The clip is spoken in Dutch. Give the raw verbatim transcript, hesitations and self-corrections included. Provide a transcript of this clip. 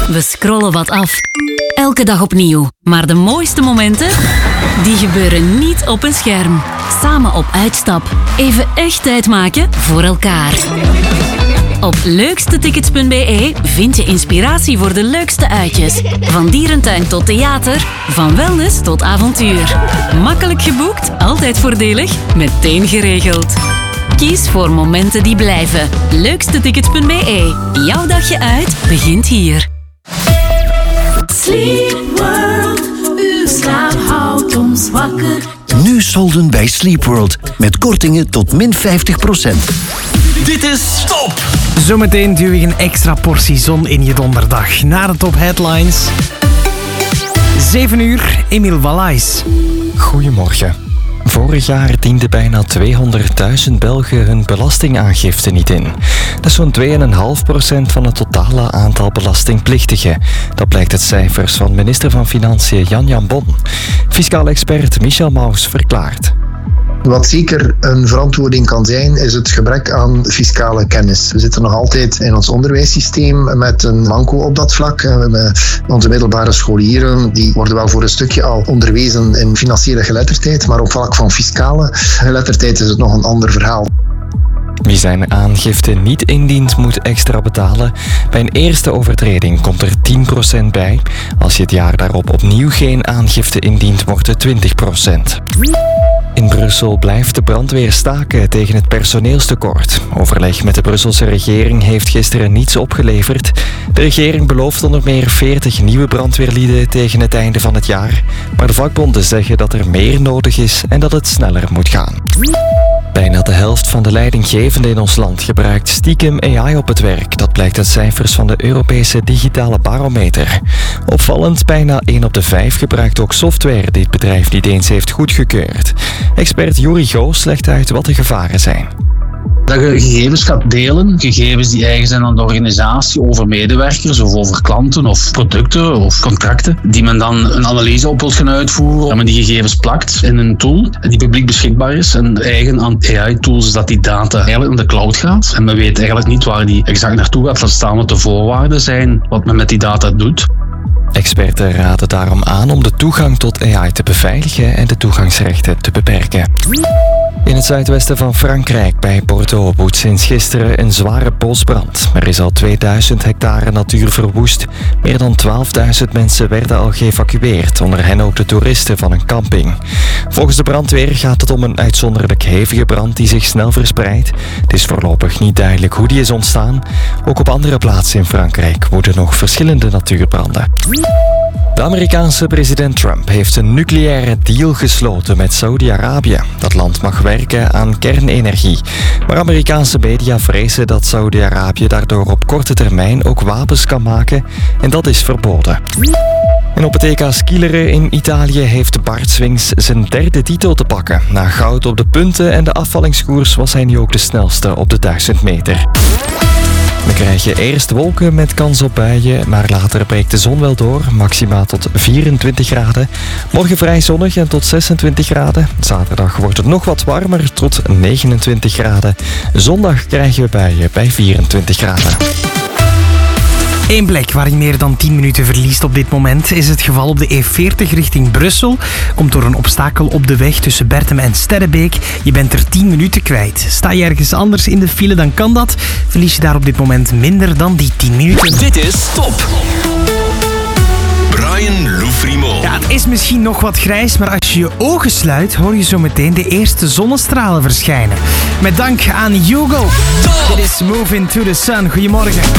We scrollen wat af. Elke dag opnieuw. Maar de mooiste momenten, die gebeuren niet op een scherm. Samen op uitstap. Even echt tijd maken voor elkaar. Op leukstetickets punt b e vind je inspiratie voor de leukste uitjes. Van dierentuin tot theater, van wellness tot avontuur. Makkelijk geboekt, altijd voordelig, meteen geregeld. Kies voor momenten die blijven. leukstetickets punt b e. Jouw dagje uit begint hier. Sleep World, uw slaap houdt ons wakker. Nu solden bij Sleep World met kortingen tot min vijftig procent. Dit is Top! Zometeen duw ik een extra portie zon in je donderdag. Na de top headlines. zeven uur, Emiel Wallais. Goedemorgen. Vorig jaar dienden bijna tweehonderdduizend Belgen hun belastingaangifte niet in. Dat is zo'n twee komma vijf procent van het totale aantal belastingplichtigen. Dat blijkt uit cijfers van minister van Financiën Jan Jan Bon. Fiscaal expert Michel Maus verklaart. Wat zeker een verantwoording kan zijn, is het gebrek aan fiscale kennis. We zitten nog altijd in ons onderwijssysteem met een manco op dat vlak. We hebben onze middelbare scholieren, die worden wel voor een stukje al onderwezen in financiële geletterdheid, maar op vlak van fiscale geletterdheid is het nog een ander verhaal. Wie zijn aangifte niet indient, moet extra betalen. Bij een eerste overtreding komt er tien procent bij. Als je het jaar daarop opnieuw geen aangifte indient, wordt het twintig procent. In Brussel blijft de brandweer staken tegen het personeelstekort. Overleg met de Brusselse regering heeft gisteren niets opgeleverd. De regering belooft onder meer veertig nieuwe brandweerlieden tegen het einde van het jaar. Maar de vakbonden zeggen dat er meer nodig is en dat het sneller moet gaan. Bijna de helft van de leidinggevenden in ons land gebruikt stiekem A I op het werk. Dat blijkt uit cijfers van de Europese digitale barometer. Opvallend, bijna één op de vijf gebruikt ook software die het bedrijf niet eens heeft goedgekeurd. Expert Juri Goos legt uit wat de gevaren zijn. Dat je gegevens gaat delen, gegevens die eigen zijn aan de organisatie over medewerkers of over klanten of producten of contracten, die men dan een analyse op wilt gaan uitvoeren en men die gegevens plakt in een tool die publiek beschikbaar is. En eigen aan A I-tools is dat die data eigenlijk naar de cloud gaat en men weet eigenlijk niet waar die exact naartoe gaat. Laat staan wat de voorwaarden zijn, wat men met die data doet. Experten raden daarom aan om de toegang tot A I te beveiligen en de toegangsrechten te beperken. In het zuidwesten van Frankrijk bij Bordeaux woedt sinds gisteren een zware bosbrand. Er is al tweeduizend hectare natuur verwoest. Meer dan twaalfduizend mensen werden al geëvacueerd, onder hen ook de toeristen van een camping. Volgens de brandweer gaat het om een uitzonderlijk hevige brand die zich snel verspreidt. Het is voorlopig niet duidelijk hoe die is ontstaan. Ook op andere plaatsen in Frankrijk woeden nog verschillende natuurbranden. De Amerikaanse president Trump heeft een nucleaire deal gesloten met Saudi-Arabië. Dat land mag werken aan kernenergie. Maar Amerikaanse media vrezen dat Saudi-Arabië daardoor op korte termijn ook wapens kan maken. En dat is verboden. En op het E K skileren in Italië heeft Bart Swings zijn derde titel te pakken. Na goud op de punten en de afvallingskoers was hij nu ook de snelste op de duizend meter. We krijgen eerst wolken met kans op buien, maar later breekt de zon wel door. Maxima tot vierentwintig graden. Morgen vrij zonnig en tot zesentwintig graden. Zaterdag wordt het nog wat warmer tot negenentwintig graden. Zondag krijgen we buien bij vierentwintig graden. Eén plek waar je meer dan tien minuten verliest op dit moment is het geval op de E veertig richting Brussel. Komt door een obstakel op de weg tussen Bertem en Sterrebeek. Je bent er tien minuten kwijt. Sta je ergens anders in de file, dan kan dat. Verlies je daar op dit moment minder dan die tien minuten. Dit is Top! Brian Loufrimo. Ja, het is misschien nog wat grijs, maar als je je ogen sluit, hoor je zo meteen de eerste zonnestralen verschijnen. Met dank aan Hugo. Dit is Move Into the Sun. Goedemorgen.